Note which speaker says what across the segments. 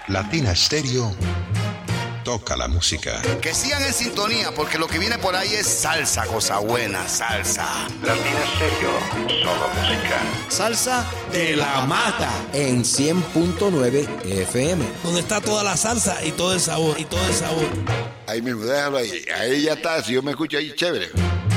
Speaker 1: Latina Stereo toca la música.
Speaker 2: Que sigan en sintonía porque lo que viene por ahí es salsa, cosa buena, salsa.
Speaker 1: Latina Stereo, solo música.
Speaker 3: Salsa de la mata.
Speaker 4: En 100.9 FM.
Speaker 3: Donde está toda la salsa y todo el sabor,
Speaker 5: Ahí mismo, déjalo ahí. Ahí ya está, si yo me escucho ahí, chévere.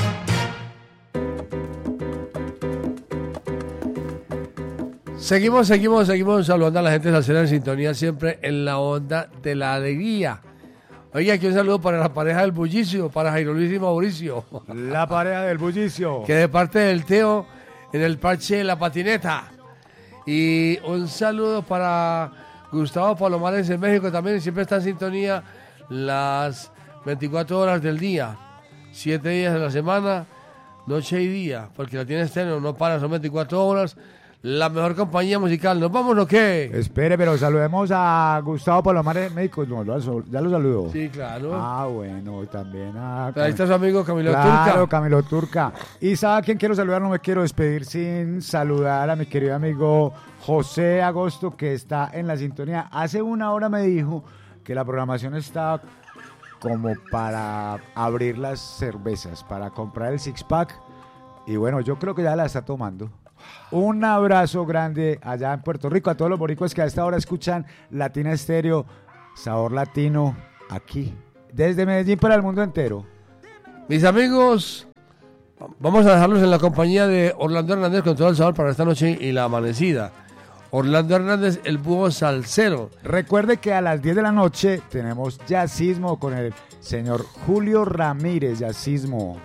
Speaker 6: Seguimos saludando a la gente salsera en sintonía, siempre en la onda de la alegría. Oiga, aquí un saludo para la pareja del bullicio, para Jairo Luis y Mauricio.
Speaker 7: La pareja del bullicio.
Speaker 6: Que de parte del Teo, en el parche de la patineta. Y un saludo para Gustavo Palomares en México también, siempre está en sintonía las 24 horas del día, 7 días de la semana, noche y día, porque la tiene estéreo, no para, son 24 horas. La mejor compañía musical. ¿Nos vamos o qué?
Speaker 7: Espere, pero saludemos a Gustavo Palomares México. No, ya lo saludó.
Speaker 6: Sí, claro.
Speaker 7: Ah, bueno, también a...
Speaker 6: Ahí está su amigo Camilo
Speaker 7: Turca.
Speaker 6: Claro,
Speaker 7: Camilo Turca. Y ¿sabe a quién quiero saludar? No me quiero despedir sin saludar a mi querido amigo José Agosto, que está en la sintonía. Hace una hora me dijo que la programación está como para abrir las cervezas, para comprar el six-pack. Y bueno, yo creo que ya la está tomando. Un abrazo grande allá en Puerto Rico a todos los boricuas que a esta hora escuchan Latina Stereo, sabor latino, aquí, desde Medellín para el mundo entero.
Speaker 6: Mis amigos, vamos a dejarlos en la compañía de Orlando Hernández con todo el sabor para esta noche y la amanecida. Orlando Hernández, el búho salsero.
Speaker 7: Recuerde que a las 10 de la noche tenemos jazzismo con el señor Julio Ramírez. Jazzismo.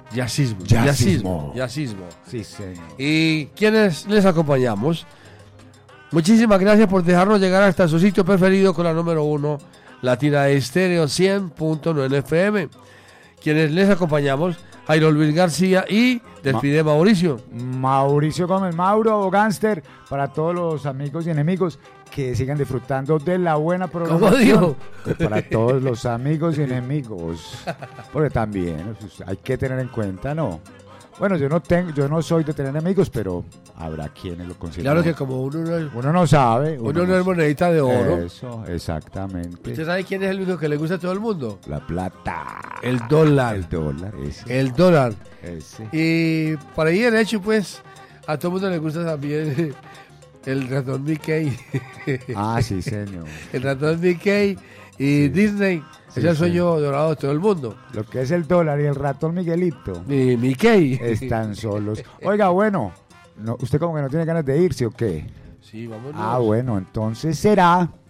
Speaker 7: Sí, señor.
Speaker 6: ¿Y quiénes les acompañamos? Muchísimas gracias por dejarnos llegar hasta su sitio preferido con la número 1, Latina Estéreo 100.9 FM. Quienes les acompañamos, Jairo Luis García y despide Mauricio.
Speaker 7: Mauricio Gómez, Mauro Gánster, para todos los amigos y enemigos que sigan disfrutando de la buena programación.
Speaker 6: ¿Cómo dijo?
Speaker 7: Para todos los amigos y enemigos. Porque también pues, hay que tener en cuenta, ¿no? Bueno, yo no soy de tener enemigos, pero habrá quienes lo consideran.
Speaker 6: Claro que como uno
Speaker 7: no sabe.
Speaker 6: Uno no es monedita de oro.
Speaker 7: Eso, exactamente.
Speaker 6: ¿Usted sabe quién es el único que le gusta a todo el mundo?
Speaker 7: La plata.
Speaker 6: El dólar.
Speaker 7: Ese.
Speaker 6: El dólar.
Speaker 7: Ese.
Speaker 6: Y por ahí de hecho, pues, a todo el mundo le gusta también el ratón Mickey.
Speaker 7: Ah, sí, señor.
Speaker 6: El ratón Mickey y Disney. Ese es el sueño dorado de todo el mundo.
Speaker 7: Lo que es el dólar y el ratón Miguelito.
Speaker 6: Y Mickey.
Speaker 7: Están solos. Oiga, bueno, ¿usted como que no tiene ganas de irse o qué?
Speaker 6: Sí, vámonos.
Speaker 7: Ah, bueno, entonces será